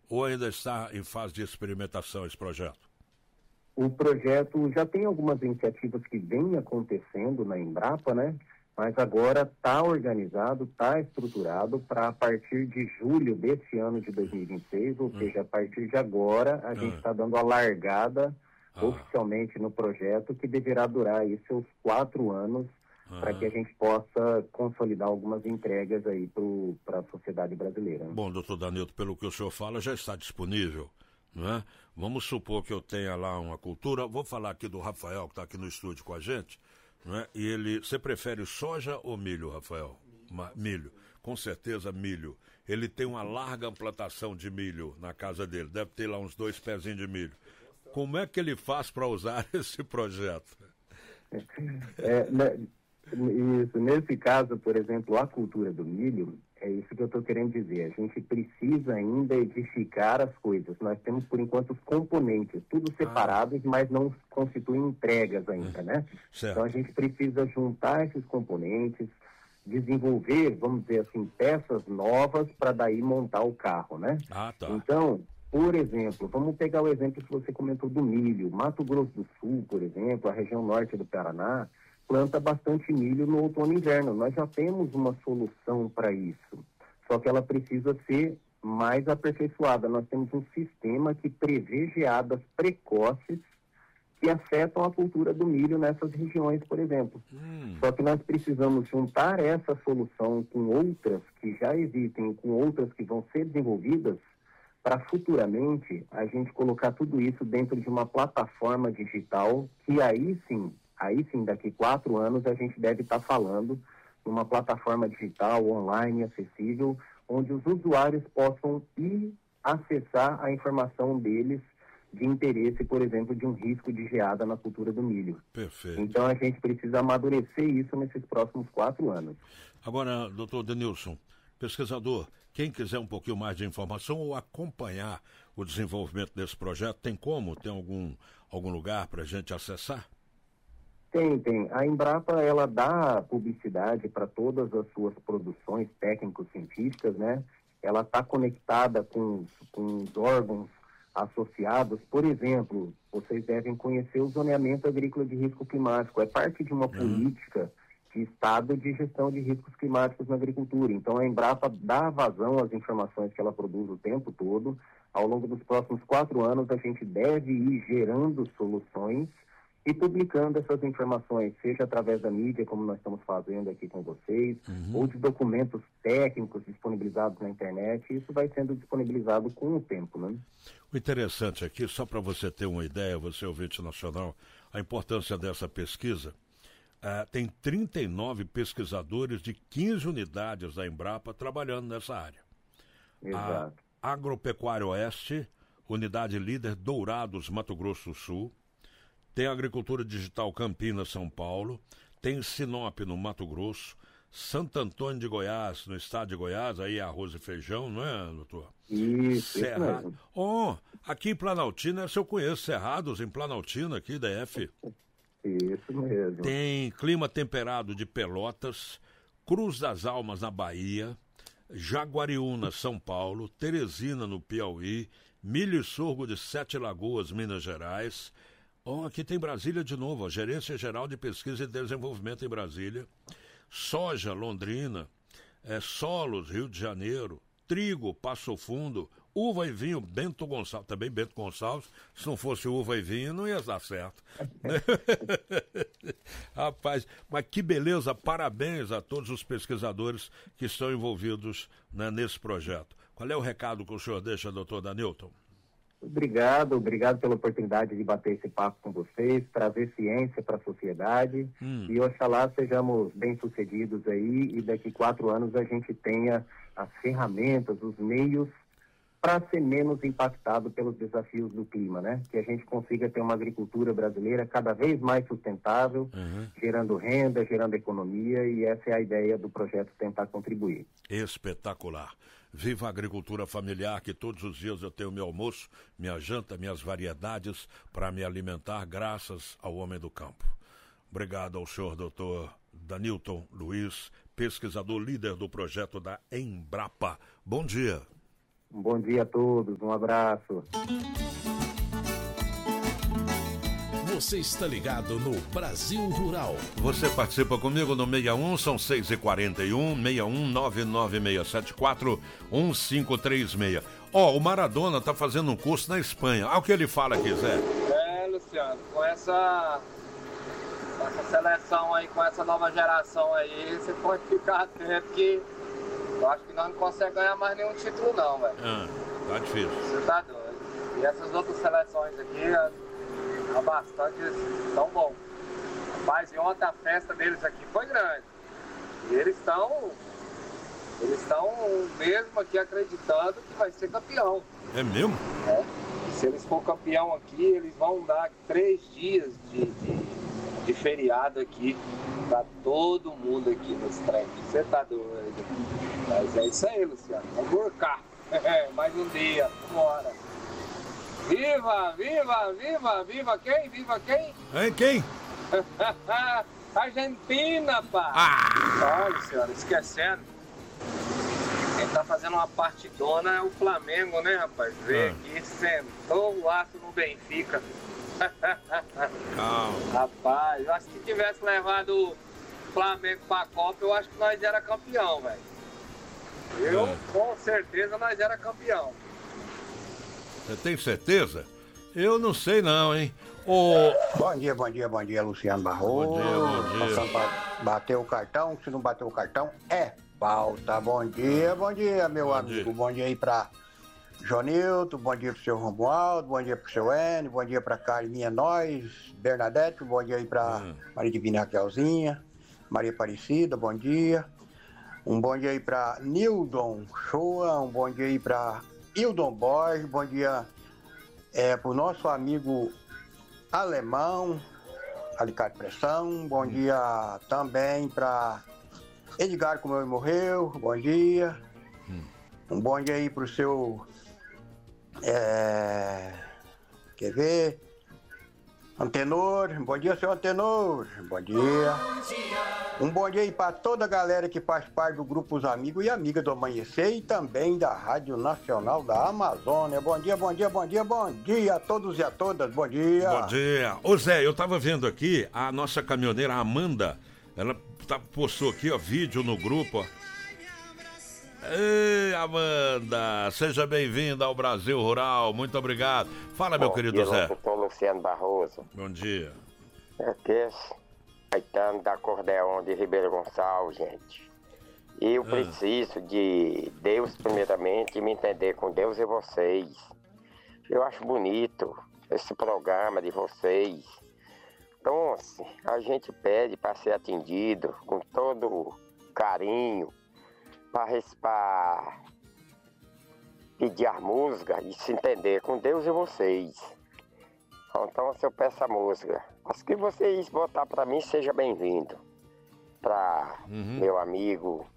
ou ainda está em fase de experimentação esse projeto? O projeto já tem algumas iniciativas que vêm acontecendo na Embrapa, né? Mas agora está organizado, está estruturado para a partir de julho desse ano de 2026, ou seja, a partir de agora a gente está dando a largada oficialmente no projeto, que deverá durar aí seus 4 anos, para que a gente possa consolidar algumas entregas aí para a sociedade brasileira. Né? Bom, doutor Danilton, pelo que o senhor fala, já está disponível, não é? Vamos supor que eu tenha lá uma cultura, vou falar aqui do Rafael, que está aqui no estúdio com a gente, não é? E ele, você prefere soja ou milho, Rafael? Milho, com certeza milho. Ele tem uma larga plantação de milho na casa dele, deve ter lá uns 2 pezinhos de milho. Como é que ele faz para usar esse projeto? Isso, nesse caso, por exemplo, a cultura do milho, é isso que eu estou querendo dizer. A gente precisa ainda edificar as coisas. Nós temos, por enquanto, os componentes, tudo separados, mas não constituem entregas ainda, né? Certo. Então a gente precisa juntar esses componentes, desenvolver, vamos dizer assim, peças novas para daí montar o carro, né? Tá. Então, por exemplo, vamos pegar o exemplo que você comentou do milho. Mato Grosso do Sul, por exemplo, a região norte do Paraná, planta bastante milho no outono e inverno. Nós já temos uma solução para isso, só que ela precisa ser mais aperfeiçoada. Nós temos um sistema que prevê geadas precoces que afetam a cultura do milho nessas regiões, por exemplo. Só que nós precisamos juntar essa solução com outras que já existem, com outras que vão ser desenvolvidas, para futuramente a gente colocar tudo isso dentro de uma plataforma digital que aí sim, daqui 4 anos a gente deve estar falando numa plataforma digital, online, acessível, onde os usuários possam ir acessar a informação deles de interesse, por exemplo, de um risco de geada na cultura do milho. Perfeito. Então a gente precisa amadurecer isso nesses próximos 4 anos. Agora, doutor Denilson, pesquisador, quem quiser um pouquinho mais de informação ou acompanhar o desenvolvimento desse projeto, tem como? Tem algum lugar para a gente acessar? Tem. A Embrapa, ela dá publicidade para todas as suas produções técnico-científicas, né? Ela está conectada com os órgãos associados. Por exemplo, vocês devem conhecer o zoneamento agrícola de risco climático. É parte de uma política de Estado de gestão de riscos climáticos na agricultura. Então, a Embrapa dá vazão às informações que ela produz o tempo todo. Ao longo dos próximos 4 anos, a gente deve ir gerando soluções e publicando essas informações, seja através da mídia, como nós estamos fazendo aqui com vocês, ou de documentos técnicos disponibilizados na internet. Isso vai sendo disponibilizado com o tempo, né? O interessante aqui, só para você ter uma ideia, você ouvinte nacional, a importância dessa pesquisa, tem 39 pesquisadores de 15 unidades da Embrapa trabalhando nessa área. Exato. A Agropecuária Oeste, unidade líder Dourados, Mato Grosso do Sul, tem a Agricultura Digital Campinas, São Paulo, tem Sinop no Mato Grosso, Santo Antônio de Goiás, no estado de Goiás, aí é arroz e feijão, não é, doutor? Isso mesmo. Aqui em Planaltina, se eu conheço Cerrados, em Planaltina, aqui da F. Isso mesmo. Tem Clima Temperado de Pelotas, Cruz das Almas na Bahia, Jaguariúna, São Paulo, Teresina no Piauí, Milho e Sorgo de Sete Lagoas, Minas Gerais. Aqui tem Brasília de novo, a Gerência Geral de Pesquisa e Desenvolvimento em Brasília, Soja, Londrina, Solos, Rio de Janeiro, Trigo, Passo Fundo, Uva e Vinho, Bento Gonçalves, também Bento Gonçalves, se não fosse uva e vinho não ia dar certo. Rapaz, mas que beleza, parabéns a todos os pesquisadores que estão envolvidos, né, nesse projeto. Qual é o recado que o senhor deixa, doutor Danilton? Obrigado pela oportunidade de bater esse papo com vocês, trazer ciência para a sociedade e oxalá sejamos bem-sucedidos aí e daqui 4 anos a gente tenha as ferramentas, os meios para ser menos impactado pelos desafios do clima, né? Que a gente consiga ter uma agricultura brasileira cada vez mais sustentável, gerando renda, gerando economia, e essa é a ideia do projeto tentar contribuir. Espetacular. Viva a agricultura familiar, que todos os dias eu tenho meu almoço, minha janta, minhas variedades para me alimentar graças ao homem do campo. Obrigado ao senhor doutor Danilton Luiz, pesquisador líder do projeto da Embrapa. Bom dia. Um bom dia a todos, um abraço. Você está ligado no Brasil Rural. Você participa comigo no 61, são 6h41, 61-99674-1536. O Maradona tá fazendo um curso na Espanha. Olha o que ele fala aqui, Zé. Luciano, com essa seleção aí, com essa nova geração aí, você pode ficar atento que eu acho que nós não conseguimos ganhar mais nenhum título não, velho. Tá difícil. Você tá doido. E essas outras seleções aqui, há bastante, tão bom. Rapaz, e ontem a festa deles aqui foi grande. E eles estão mesmo aqui acreditando que vai ser campeão. É mesmo? É. Se eles for campeão aqui, eles vão dar 3 dias de feriado aqui pra todo mundo aqui nos trem. Você tá doido. Mas é isso aí, Luciano. Vamos burcar. Mais um dia. Vambora. Viva, viva, viva, viva quem? Viva quem? Quem? Argentina, pá. Olha, Luciano, esquecendo. Quem tá fazendo uma partidona é o Flamengo, né, rapaz? Vê aqui, sentou o aço no Benfica. Rapaz, eu acho que se tivesse levado o Flamengo pra Copa, eu acho que nós era campeão, velho. Com certeza, nós era campeão. Você tem certeza? Eu não sei não, hein? Bom dia, Luciano Barroso. Bom dia. Passando pra bater o cartão, se não bater o cartão, falta. Bom dia, meu amigo. Bom dia aí pra Jonilton, bom dia pro seu Romualdo, bom dia pro seu Enio, bom dia pra Carminha Nós, Bernadette, bom dia aí pra Maria Divina Raquelzinha, Maria Aparecida, bom dia. Um bom dia aí pra Nildon Shoa, um bom dia aí pra Hildon Borges, bom dia pro nosso amigo Alemão, Alicate Pressão, bom dia também pra Edgar Comeu e Morreu, bom dia. Um bom dia aí pro seu. Quer ver? Antenor, bom dia, seu Antenor, bom dia. Um bom dia aí pra toda a galera que faz parte do grupo Os Amigos e Amigas do Amanhecer e também da Rádio Nacional da Amazônia. Bom dia a todos e a todas, bom dia. Bom dia. Ô Zé, eu tava vendo aqui a nossa caminhoneira Amanda, ela postou aqui, vídeo no grupo, Ei, Amanda, seja bem-vinda ao Brasil Rural, muito obrigado. Fala, meu querido Zé. Doutor Luciano Barroso. Bom dia. Aqui é Caetano da Acordeon de Ribeiro Gonçalves, gente. E eu preciso de Deus, primeiramente, me entender com Deus e vocês. Eu acho bonito esse programa de vocês. Então, assim, a gente pede para ser atendido com todo carinho, para pedir a música e se entender com Deus e vocês. Então, se eu peço a música, as que vocês botar para mim, seja bem-vindo. Para meu amigo,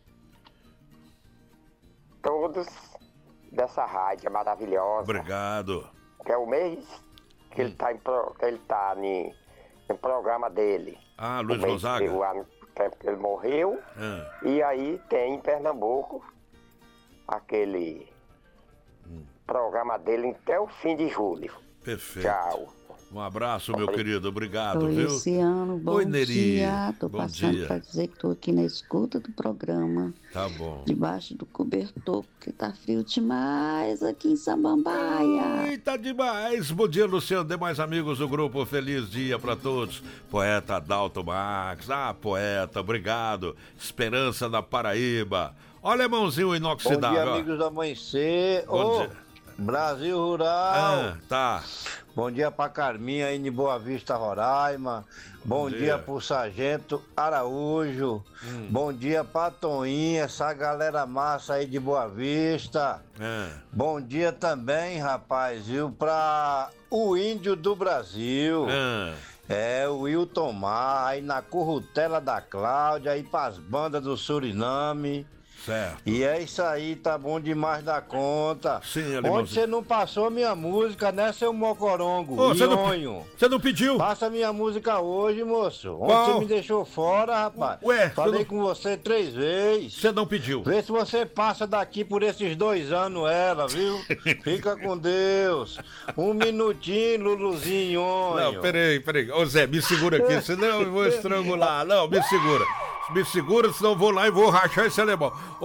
todos dessa rádio maravilhosa. Obrigado. Que é o mês que ele tá em programa dele. Luiz Gonzaga. O ano que ele morreu. E aí tem em Pernambuco aquele programa dele até o fim de julho. Perfeito. Tchau. Um abraço, meu querido. Obrigado, Oi, viu? Luciano, bom dia. Tô bom passando dia. para dizer que tô aqui na escuta do programa. Tá bom. Debaixo do cobertor, porque tá frio demais aqui em Samambaia. Eita, demais. Bom dia, Luciano. Demais amigos do grupo. Feliz dia pra todos. Poeta Adalto Max. Poeta, obrigado. Esperança da Paraíba. Olha, mãozinho inoxidável. Bom dia, amigos do Amanhecer. Bom dia. Brasil Rural. Tá. Bom dia pra Carminha aí de Boa Vista, Roraima. Bom dia pro Sargento Araújo. Bom dia pra Toinha, essa galera massa aí de Boa Vista. Bom dia também, rapaz, viu, pra o Índio do Brasil. O Wilton Mar, aí na Currutela da Cláudia, aí pras bandas do Suriname. Certo. E é isso aí, tá bom demais da conta. Sim, Onde você não passou minha música, né, seu mocorongo? Ô, você não pediu? Passa minha música hoje, moço. Onde Qual? você me deixou fora, rapaz? Ué, falei com você 3 vezes. Você não pediu. Vê se você passa daqui por esses 2 anos ela, viu? Fica com Deus. 1 minutinho, Luluzinho. Não, peraí. Ô Zé, me segura aqui, senão eu vou estrangular. Não, me segura. Me segura, senão eu vou lá e vou rachar esse alemão.